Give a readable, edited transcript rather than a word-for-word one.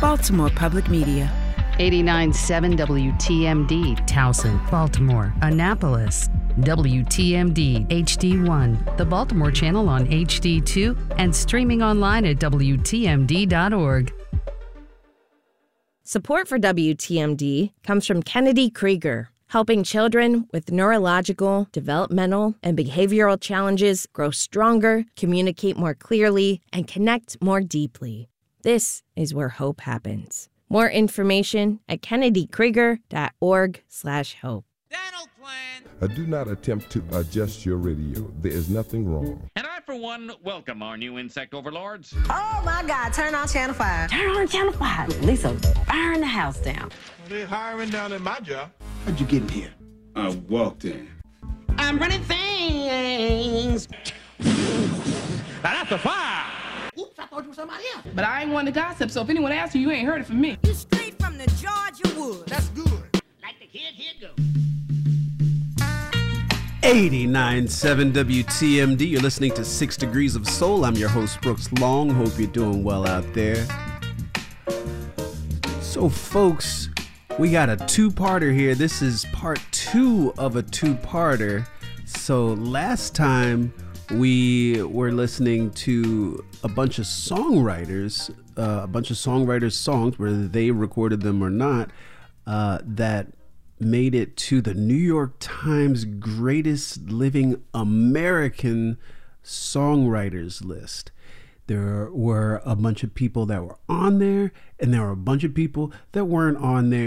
Baltimore Public Media. 89.7 WTMD, Towson, Baltimore, Annapolis. WTMD HD1, the Baltimore channel on HD2, and streaming online at WTMD.org. Support for WTMD comes from Kennedy Krieger, helping children with neurological, developmental, and behavioral challenges grow stronger, communicate more clearly, and connect more deeply. This is where hope happens. More information at kennedykrieger.org/hope. Do not attempt to adjust your radio. There is nothing wrong. And I, for one, welcome our new insect overlords. Oh, my God. Turn on Channel 5. Turn on Channel 5. Lisa, burn the house down. Well, they're hiring down at my job. How'd you get in here? I walked in. I'm running things. Now that's a fire! Oops, I thought you were somebody else. But I ain't one to gossip, so if anyone asks you, you ain't heard it from me. You straight from the Georgia woods. That's good. Like the kid, here goes. 89.7 WTMD. You're listening to 6 Degrees of Soul. I'm your host, Brooks Long. Hope you're doing well out there. So, folks, we got a two-parter here. This is part 2 of a two-parter. So, last time we were listening to a bunch of songwriters' songs, whether they recorded them or not, that made it to the New York Times Greatest Living American Songwriters list. There were a bunch of people that were on there, and there were a bunch of people that weren't on there.